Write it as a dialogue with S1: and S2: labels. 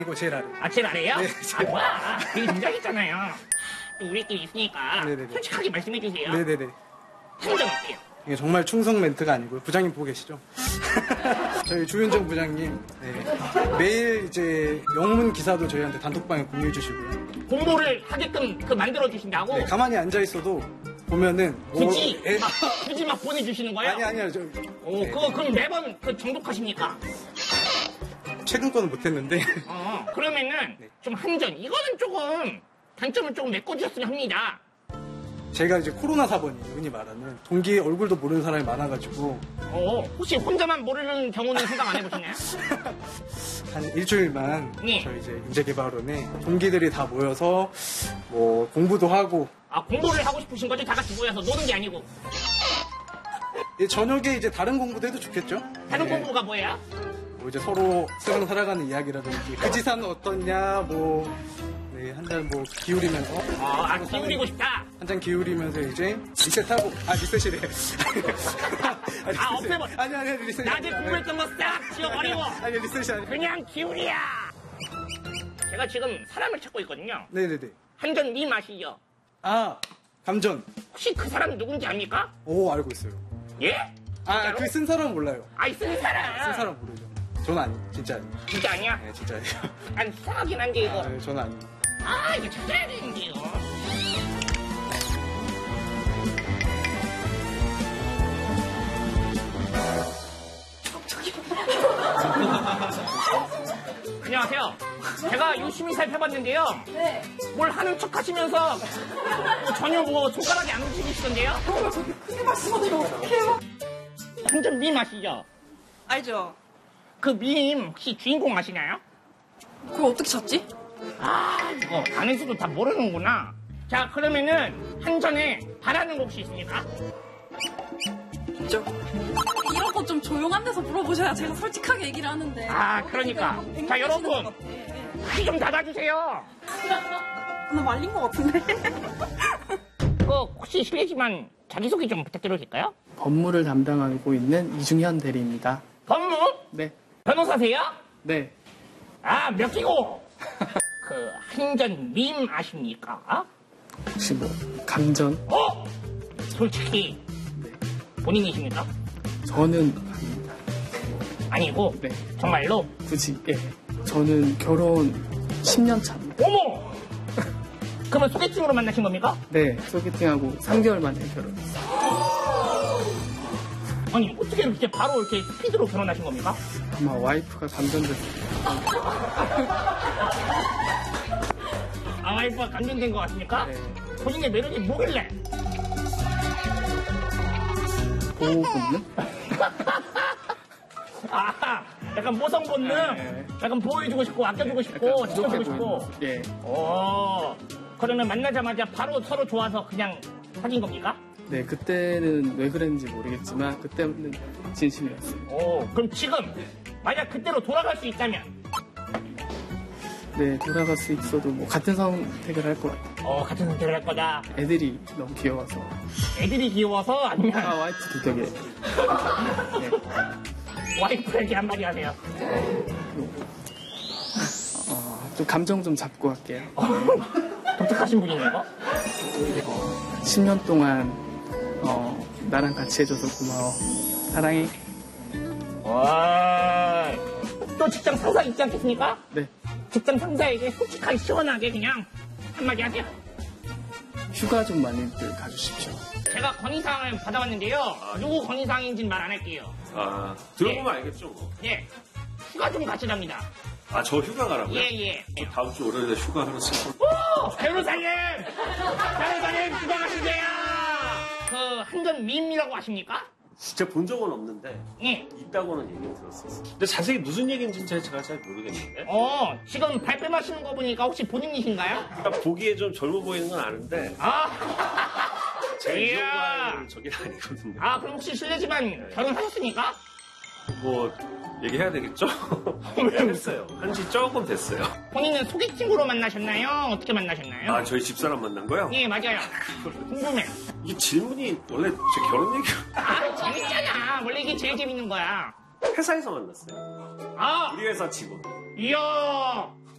S1: 이거 제일 아래.
S2: 아, 제일 아래요?
S1: 네,
S2: 아, 뭐야. 되게 긴장했잖아요. 우리끼리 있으니까
S1: 네네네.
S2: 솔직하게 말씀해주세요.
S1: 네네네.
S2: 한점 어때요?
S1: 이게 정말 충성 멘트가 아니고요. 부장님 보고 계시죠? 저희 주윤정 부장님 네. 매일 이제 영문 기사도 저희한테 단톡방에 공유해 주시고요.
S2: 공부를 하게끔 만들어주신다고?
S1: 네, 가만히 앉아 있어도 보면은
S2: 굳이 막 보내주시는 거예요?
S1: 아니요.
S2: 오, 그거 그럼 매번 정독하십니까?
S1: 최근 거는 못했는데
S2: 그러면은
S1: 네.
S2: 좀 한전 이거는 조금 단점을 조금 메꿔주셨으면 합니다.
S1: 제가 이제 코로나 사번이에요. 흔히 말하는 동기 얼굴도 모르는 사람이 많아가지고
S2: 혹시 혼자만 모르는 경우는 생각 안 해보시나요?
S1: 한 일주일만
S2: 네.
S1: 저희 이제 인재개발원에 동기들이 다 모여서 뭐 공부도 하고
S2: 공부를 하고 싶으신 거죠? 다 같이 모여서 노는 게 아니고.
S1: 저녁에 이제 다른 공부도 해도 좋겠죠?
S2: 다른
S1: 네.
S2: 공부가 뭐예요?
S1: 뭐 이제 서로 세상 살아가는 이야기라든지 그 지사는 어떻냐 한 잔 뭐 기울이면서
S2: 기울이고 싶다.
S1: 한 잔 기울이면서 이제 리셋하고 리셋이래.
S2: 없애버.
S1: 아니 리셋.
S2: 낮에 공부했던 거 싹 지워버리고.
S1: 아니 리셋이 아니.
S2: 그냥 기울이야. 제가 지금 사람을 찾고 있거든요.
S1: 네네네.
S2: 한전 님 아시죠?
S1: 감전.
S2: 혹시 그 사람 누군지 압니까?
S1: 오 알고 있어요.
S2: 예?
S1: 그 쓴 사람 몰라요.
S2: 쓴 사람.
S1: 쓴 사람 모르죠. 저는 아니 진짜 아니에요.
S2: 진짜 아니야?
S1: 네 진짜 아니에요.
S2: 아니 수상하긴 한데 이거.
S1: 네, 저는 아니에요.
S2: 이거 찾아야 되는데요. 안녕하세요. 제가 유심히 살펴봤는데요.
S3: 네.
S2: 뭘 하는 척 하시면서 전혀 손가락이 안 움직이시던데요?
S3: 저기 크게 말씀하시면 어떡해요?
S2: 한전 밈 아시죠?
S3: 알죠?
S2: 그 밈 혹시 주인공 아시나요?
S3: 그걸 어떻게 찾지?
S2: 이거 안에서도 다 모르는구나. 자, 그러면은 한전에 바라는 거 혹시 있습니까?
S3: 있죠. 이런 거 좀 조용한 데서 물어보셔야 제가 솔직하게 얘기를 하는데.
S2: 그러니까. 자, 여러분. 귀 좀 닫아주세요.
S3: 나 말린 것 같은데.
S2: 혹시 실례지만 자기소개 좀 부탁드려도 될까요?
S4: 법무를 담당하고 있는 이중현 대리입니다.
S2: 법무?
S4: 네.
S2: 변호사세요?
S4: 네.
S2: 몇 기고? 그 한전 밈 아십니까?
S4: 혹시 뭐 감전?
S2: 솔직히 본인이십니까?
S4: 저는 아닙니다.
S2: 아니고?
S4: 네.
S2: 정말로?
S4: 굳이 예. 저는 결혼 10년 차입니다.
S2: 어머! 그러면 소개팅으로 만나신 겁니까?
S4: 네. 소개팅하고 3개월 만에 결혼했어요.
S2: 아니 어떻게 이렇게 바로 이렇게 스피드로 결혼하신 겁니까?
S4: 아마 와이프가 감전됐어요.
S2: 와이프가 감전된 것 같습니까?
S4: 네.
S2: 본인의 매력이 뭐길래?
S4: 보호 본능?
S2: 약간 모성 본능?
S4: 네.
S2: 약간 보호해주고 싶고 아껴주고 싶고 지켜주고 싶고.
S4: 예.
S2: 그러면 만나자마자 바로 서로 좋아서 그냥 사귄 겁니까?
S4: 네. 그때는 왜 그랬는지 모르겠지만 그때는 진심이었어요.
S2: 그럼 지금 만약 그때로 돌아갈 수 있다면?
S4: 네. 돌아갈 수 있어도 뭐 같은 선택을 할 것 같아요.
S2: 같은 선택을 할 거다.
S4: 애들이 너무 귀여워서.
S2: 애들이 귀여워서 아니면
S4: 와이프도 되게.
S2: 와이프에게 한마디 하세요.
S4: 좀 감정 좀 잡고 할게요.
S2: 독특하신 분이네요.
S4: 10년 동안 나랑 같이 해줘서 고마워. 사랑해.
S2: 또 직장 상사 있지 않겠습니까?
S4: 네.
S2: 직장 상사에게 솔직하게 시원하게 그냥 한마디 하세요.
S4: 휴가 좀 많이들 가주십시오.
S2: 제가 건의사항을 받아왔는데요. 누구 건의사항인지는 말 안 할게요.
S5: 들어보면 알겠죠, 뭐.
S2: 예. 휴가 좀 가시랍니다.
S5: 저 휴가 가라고요?
S2: 예.
S5: 다음 주 월요일에 휴가 하나 쓰고.
S2: 변호사님! 변호사님, 휴가 가신대요! 그, 한전 밈이라고 아십니까?
S5: 진짜 본 적은 없는데,
S2: 예.
S5: 있다고는 얘기는 들었었어요. 근데 자세히 무슨 얘기인지 제가 잘 모르겠는데.
S2: 지금 발뺌하시는 거 보니까 혹시 본인이신가요?
S5: 그러니까 보기에 좀 젊어 보이는 건 아는데, 제가 이 정도 할 저게 아니거든요.
S2: 그럼 혹시 실례지만 결혼하셨습니까?
S5: 뭐, 얘기해야 되겠죠? 했어요. 한지 조금 됐어요.
S2: 본인은 소개팅으로 만나셨나요? 어떻게 만나셨나요?
S5: 저희 집사람 만난 거요?
S2: 예, 맞아요. 궁금해.
S5: 이 질문이 원래 제 결혼 얘기가.
S2: 재밌잖아. 원래 이게 제일 재밌는 거야.
S5: 회사에서 만났어요. 우리 회사 직원.
S2: 이야.